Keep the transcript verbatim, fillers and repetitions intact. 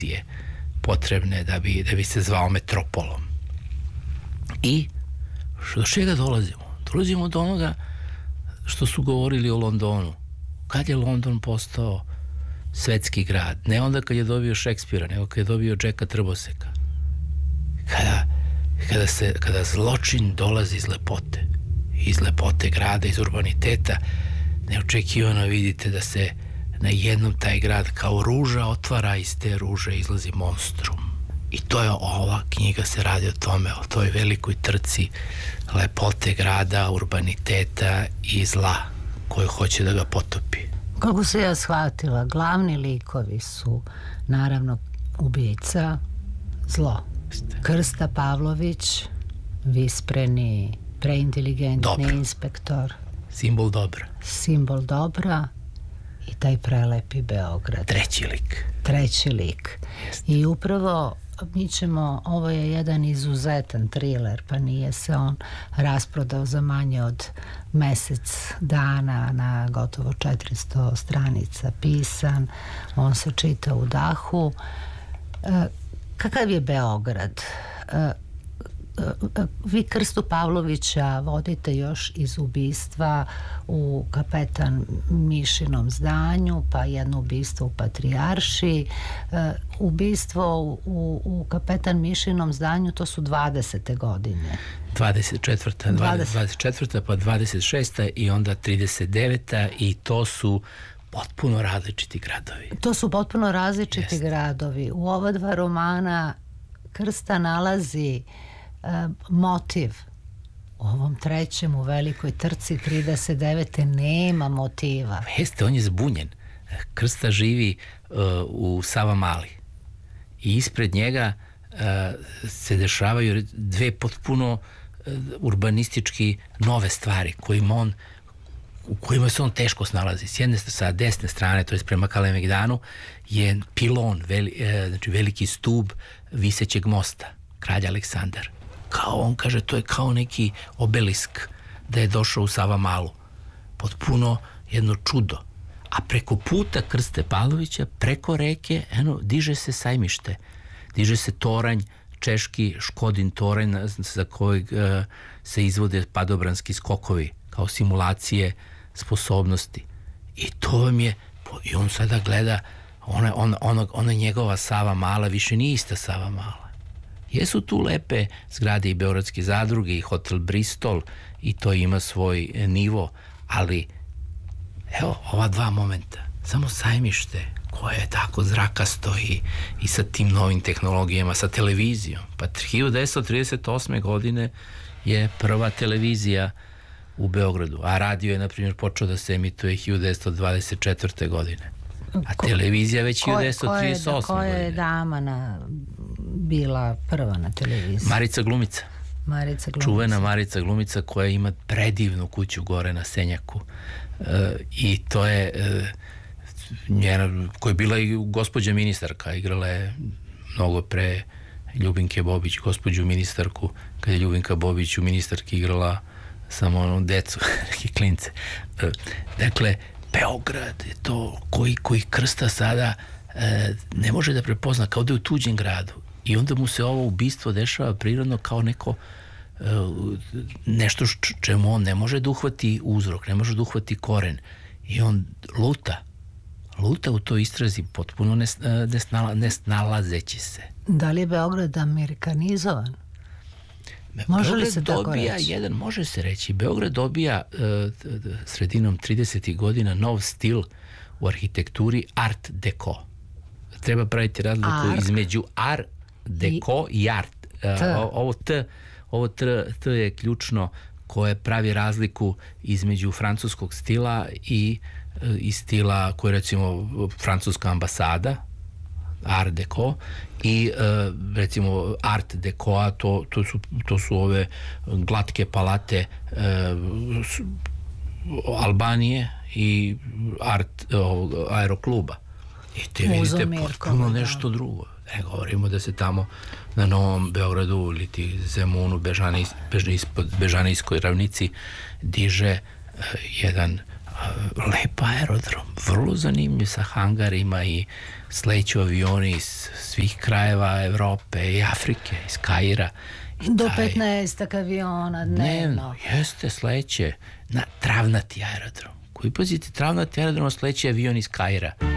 potrebne da bi, da bi se zvao metropolom. I do čega dolazimo? Dolazimo do onoga što su govorili o Londonu. Kad je London postao svetski grad? Ne onda kad je dobio Šekspira, nego kad je dobio Jacka Trboseka. Kada, kada, se, kada zločin dolazi iz lepote, iz lepote grada, iz urbaniteta, neočekivano vidite da se na jednom taj grad kao ruža otvara, iz te ruže izlazi monstrum. I to je ova knjiga, se radi o tome, o toj velikoj trci lepote grada, urbaniteta i zla koju hoće da ga potopi. Kako se ja shvatila, glavni likovi su naravno ubica, zlo. Krsta Pavlović, vispreni, preinteligentni Dobro. Inspektor. Simbol dobra. Simbol dobra i taj prelepi Beograd. Treći lik. Treći lik. Jest. I upravo mi ćemo, ovo je jedan izuzetan triler, pa nije se on rasprodao za manje od mesec dana, na gotovo četiristo stranica pisan, on se čita u dahu. E, kakav je Beograd? E, vi Krstu Pavlovića vodite još iz ubistva u Kapetan Mišinom zdanju, pa jedno ubistvo u Patrijaršiji. Ubistvo u, u, u Kapetan Mišinom zdanju, to su dvadesete godine. dvadeset četvrta, dvadeset četvrta pa dvadeset šesta i onda trideset deveta i to su potpuno različiti gradovi. To su potpuno različiti Jest. gradovi. U ova dva romana Krsta nalazi motiv. U ovom trećem, u velikoj trci trideset devete nema motiva. Jeste, on je zbunjen. Krsta živi uh, u Savamali i ispred njega uh, se dešavaju dve potpuno uh, urbanistički nove stvari kojim on, u kojima se on teško snalazi. S jedne sa desne strane, to je prema Kalemegdanu, je pilon, veli, uh, znači veliki stub visećeg mosta, kralj Aleksandar. Kao on kaže, to je kao neki obelisk da je došao u Savamalu. Potpuno jedno čudo. A preko puta Krste Pavlovića, preko reke, eno, diže se sajmište. Diže se toranj, češki Škodin toranj za kojeg uh, se izvode padobranski skokovi kao simulacije sposobnosti. I to vam je, i on sada gleda, ona, ona, ona, ona njegova Savamala više nije ista Savamala. Jesu tu lepe zgrade i Beogradske zadruge i hotel Bristol i to ima svoj nivo, ali evo ova dva momenta, samo sajmište koje je tako zrakasto i, i sa tim novim tehnologijama, sa televizijom. Pa hiljadu devetsto trideset osme godine je prva televizija u Beogradu, a radio je, na primjer, počeo da se emituje hiljadu devetsto dvadeset četvrte godine. A ko, televizija već hiljadu devetsto trideset osme koja je, godine. Koja je dama na, bila prva na televiziji? Marica Glumica. Marica Glumica. Čuvena Marica Glumica koja ima predivnu kuću gore na Senjaku. E, I to je e, njena, koja je bila i gospođa ministarka, igrala je mnogo pre Ljubinke Bobić, gospođu ministarku, kada je Ljubinka Bobić u ministarki igrala samo ono decu, neke klince. E, dakle, Beograd je to koji, koji Krsta sada e, ne može da prepozna, kao da je u tuđem gradu. I onda mu se ovo ubistvo dešava prirodno kao neko e, nešto čemu on ne može da uhvati uzrok, ne može da uhvati koren. I on luta. Luta u toj istrazi potpuno ne, ne, snala, ne snalazeći se. Da li je Beograd amerikanizovan? Može li se tako reći? Jedan, može se reći. Beograd dobija uh, sredinom tridesetih godina nov stil u arhitekturi art deco. Treba praviti razliku art. između art deco i, i art. Uh, ovo t, ovo t, t je ključno koje pravi razliku između francuskog stila i, uh, i stila koje recimo francuska ambasada, art deco, i uh, recimo art deco, to, to, su, to su ove glatke palate uh, Albanije i art uh, aerokluba. I te vidite potpuno nešto drugo. Ne govorimo da se tamo na Novom Beogradu ili ti Zemunu, Bežani, ispod Bežanijskoj ravnici diže uh, jedan lep aerodrom, vrlo zanimljiv sa hangarima i sleću avioni iz svih krajeva Evrope i Afrike, iz Kaira. I do taj, petnaestak aviona dnevno. dnevno, jeste, sleće na travnati aerodrom. Koji pazite, travnati aerodrom sleće avion iz Kaira.